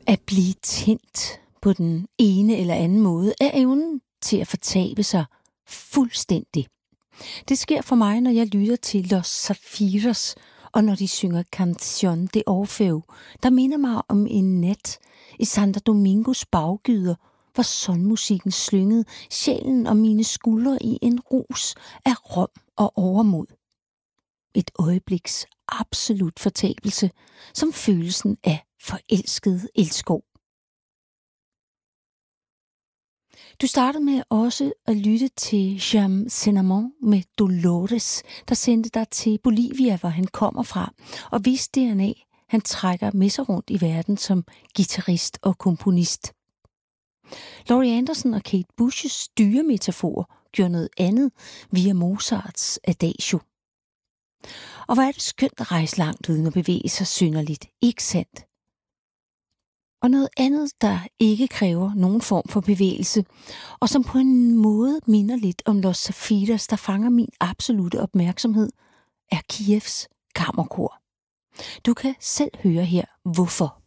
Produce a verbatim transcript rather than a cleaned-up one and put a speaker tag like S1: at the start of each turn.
S1: At blive tændt på den ene eller anden måde er evnen til at fortabe sig fuldstændig. Det sker for mig, når jeg lytter til Los Zafiros, og når de synger Canción de Orfeo, der minder mig om en nat i Santo Domingos baggyder, hvor sonmusikken slyngede sjælen og mine skuldre i en rus af rom og overmod. Et øjebliks absolut fortabelse, som følelsen af forelsket elskov. Du startede med også at lytte til Jam Cinnamon med Dolores, der sendte dig til Bolivia, hvor han kommer fra, og hvis D N A han trækker med sig rundt i verden som guitarist og komponist. Laurie Anderson og Kate Bushes dyremetafor gjorde noget andet via Mozarts Adagio. Og hvor er det skønt at rejse langt uden at bevæge sig synderligt, ikke sandt? Og noget andet, der ikke kræver nogen form for bevægelse, og som på en måde minder lidt om Los Zafiros, der fanger min absolute opmærksomhed, er Kievs kammerkor. Du kan selv høre her, hvorfor.